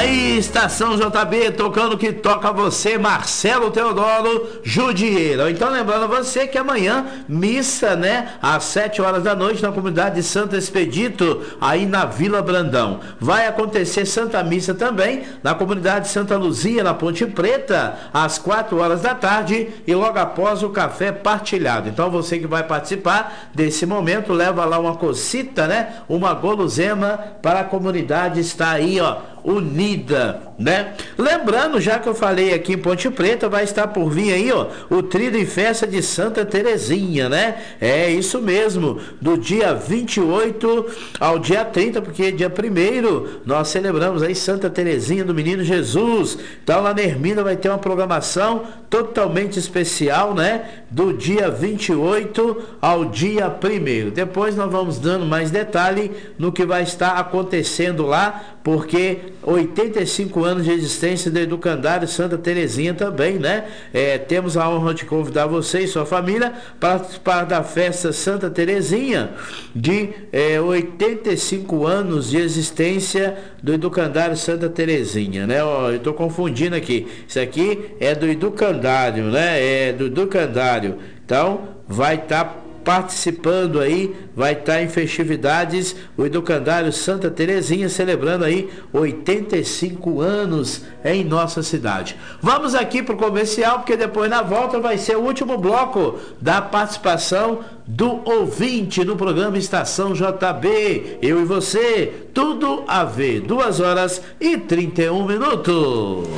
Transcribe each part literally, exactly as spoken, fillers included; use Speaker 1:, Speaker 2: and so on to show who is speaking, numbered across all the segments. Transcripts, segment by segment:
Speaker 1: Aí, Estação J B, tocando o que toca você, Marcelo Teodoro Judieira. Então, lembrando você que amanhã, missa, né, às sete horas da noite, na comunidade de Santo Expedito, aí na Vila Brandão. Vai acontecer Santa Missa também, na comunidade de Santa Luzia, na Ponte Preta, às quatro horas da tarde, e logo após o café partilhado. Então, você que vai participar desse momento, leva lá uma cocita, né, uma gulosema para a comunidade estar aí, ó, unida, né? Lembrando, já que eu falei aqui em Ponte Preta, vai estar por vir aí, ó, o Tríduo e Festa de Santa Terezinha, né? É isso mesmo, do dia vinte e oito ao dia trinta, porque dia primeiro nós celebramos aí Santa Terezinha do Menino Jesus. Então lá na Ermida vai ter uma programação totalmente especial, né? Do dia vinte e oito ao dia primeiro. Depois nós vamos dando mais detalhe no que vai estar acontecendo lá, porque oitenta e cinco anos de existência do Educandário Santa Terezinha também, né? É, temos a honra de convidar você e sua família para participar da festa Santa Terezinha de é, oitenta e cinco anos de existência do Educandário Santa Terezinha, né? Ó, eu estou confundindo aqui. Isso aqui é do Educandário, né? É do Educandário. Então, vai estar tá participando aí, vai estar em festividades o Educandário Santa Terezinha, celebrando aí oitenta e cinco anos em nossa cidade. Vamos aqui para o comercial, porque depois na volta vai ser o último bloco da participação do ouvinte no programa Estação J B. Eu e você, tudo a ver. Duas horas e trinta e um minutos.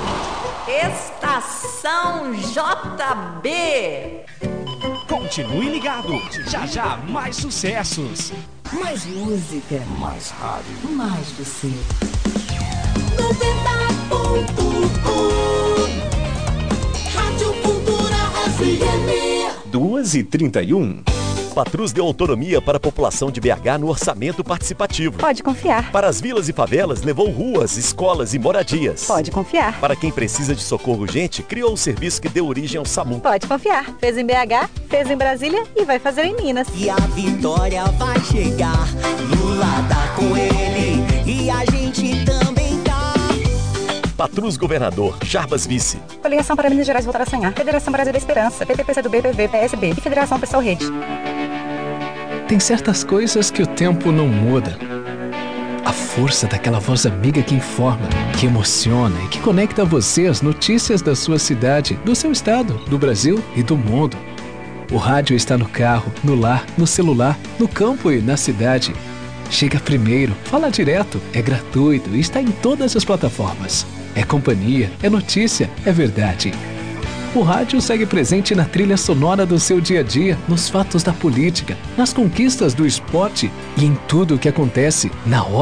Speaker 2: Estação J B.
Speaker 3: Continue ligado, já já mais sucessos.
Speaker 2: Mais música,
Speaker 3: mais rádio,
Speaker 2: mais você. noventa ponto um Rádio Cultura F M.
Speaker 4: duas e trinta e um. Patrus deu autonomia para a população de B H no orçamento participativo.
Speaker 5: Pode confiar.
Speaker 4: Para as vilas e favelas, levou ruas, escolas e moradias.
Speaker 5: Pode confiar.
Speaker 4: Para quem precisa de socorro urgente, criou o serviço que deu origem ao SAMU.
Speaker 5: Pode confiar. Fez em B H, fez em Brasília e vai fazer em Minas.
Speaker 6: E a vitória vai chegar, Lula tá com ele e a gente também tá.
Speaker 4: Patrus governador, Jarbas vice.
Speaker 5: Coligação para Minas Gerais voltar a sonhar. Federação Brasil da Esperança, P T P C do B, P V, P S B e Federação Pessoal Rede.
Speaker 7: Tem certas coisas que o tempo não muda. A força daquela voz amiga que informa, que emociona e que conecta você às notícias da sua cidade, do seu estado, do Brasil e do mundo. O rádio está no carro, no lar, no celular, no campo e na cidade. Chega primeiro, fala direto, é gratuito e está em todas as plataformas. É companhia, é notícia, é verdade. O rádio segue presente na trilha sonora do seu dia a dia, nos fatos da política, nas conquistas do esporte e em tudo o que acontece na hora.